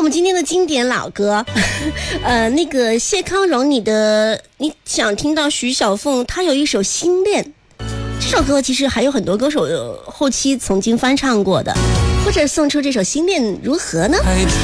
们今天的经典老歌，那个谢康荣，你想听到徐小凤，她有一首《心恋》，这首歌其实还有很多歌手后期曾经翻唱过的，或者送出这首《心恋》如何呢？